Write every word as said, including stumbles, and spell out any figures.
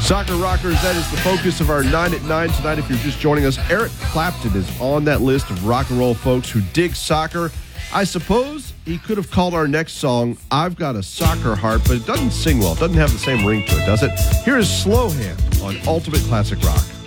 Soccer Rockers, that is the focus of our nine at nine tonight. If you're just joining us, Eric Clapton is on that list of rock and roll folks who dig soccer. I suppose he could have called our next song, I've Got a Soccer Heart, but it doesn't sing well. It doesn't have the same ring to it, does it? Here is Slow Hand on Ultimate Classic Rock.